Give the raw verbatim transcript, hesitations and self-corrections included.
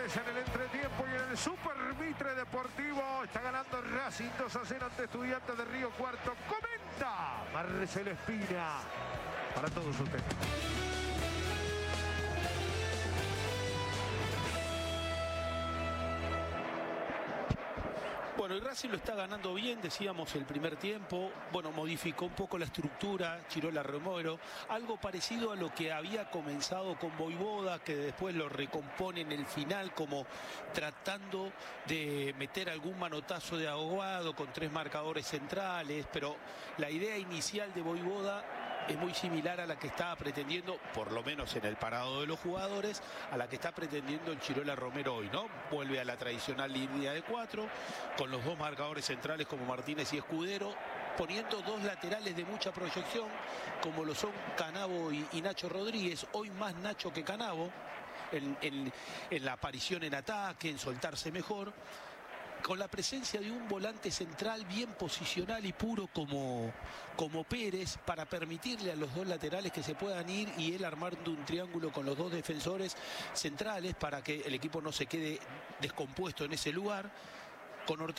goles en el entretiempo y en el Super Mitre Deportivo. Está ganando Racing dos a cero ante Estudiantes de Río Cuarto. Comenta Marcelo Espina para todos ustedes. Bueno, el Racing lo está ganando bien, decíamos el primer tiempo. Bueno, modificó un poco la estructura, Chirola Romero, algo parecido a lo que había comenzado con Voivoda, que después lo recompone en el final, como tratando de meter algún manotazo de ahogado con tres marcadores centrales, pero la idea inicial de Voivoda es muy similar a la que estaba pretendiendo, por lo menos en el parado de los jugadores, a la que está pretendiendo el Chirola Romero hoy, ¿no? Vuelve a la tradicional línea de cuatro, con los dos marcadores centrales como Martínez y Escudero, poniendo dos laterales de mucha proyección, como lo son Canavo y, y Nacho Rodríguez, hoy más Nacho que Canavo, en, en, en la aparición en ataque, en soltarse mejor, con la presencia de un volante central bien posicional y puro como, como Pérez, para permitirle a los dos laterales que se puedan ir y él armando un triángulo con los dos defensores centrales para que el equipo no se quede descompuesto en ese lugar. Con Ortega